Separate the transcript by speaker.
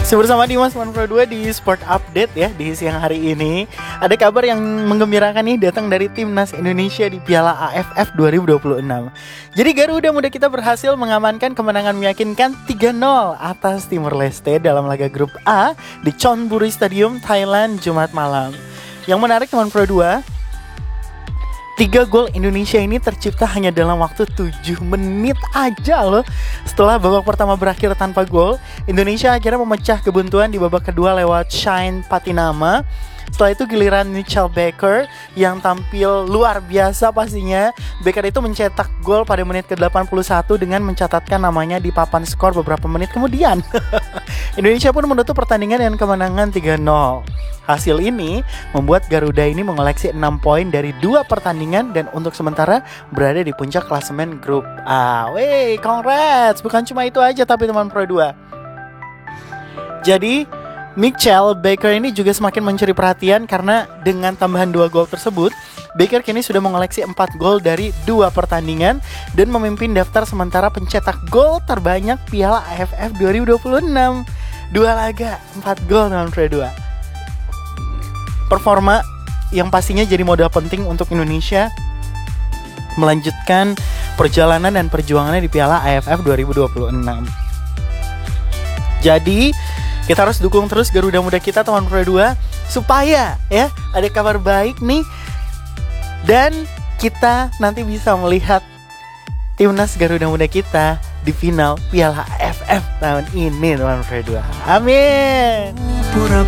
Speaker 1: Masih bersama Dimas Pro 2 di Sport Update ya. Di siang hari ini ada kabar yang menggembirakan nih datang dari Timnas Indonesia di Piala AFF 2026. Jadi Garuda Muda kita berhasil mengamankan kemenangan meyakinkan 3-0 atas Timor Leste dalam laga grup A di Chonburi Stadium, Thailand, Jumat malam. Yang menarik teman Pro 2, 3 gol Indonesia ini tercipta hanya dalam waktu 7 menit aja loh. Setelah babak pertama berakhir tanpa gol, Indonesia akhirnya memecah kebuntuan di babak kedua lewat Shine Patinama. Setelah itu giliran Mitchell Baker yang tampil luar biasa pastinya. Baker itu mencetak gol pada menit ke-81 dengan mencatatkan namanya di papan skor beberapa menit kemudian. Indonesia pun menutup pertandingan dengan kemenangan 3-0. Hasil ini membuat Garuda ini mengoleksi 6 poin dari 2 pertandingan dan untuk sementara berada di puncak klasemen grup A. Wey, congrats! Bukan cuma itu aja tapi teman Pro 2. Jadi Mitchell Baker ini juga semakin mencuri perhatian karena dengan tambahan 2 gol tersebut, Baker kini sudah mengoleksi 4 gol dari 2 pertandingan dan memimpin daftar sementara pencetak gol terbanyak Piala AFF 2026. 2 laga, 4 gol dalam Pro 2. Performa yang pastinya jadi modal penting untuk Indonesia melanjutkan perjalanan dan perjuangannya di Piala AFF 2026. Jadi kita harus dukung terus Garuda Muda kita teman Pro 2 supaya ya ada kabar baik nih dan kita nanti bisa melihat timnas Garuda Muda kita di final Piala AFF tahun ini teman Pro 2. Amin.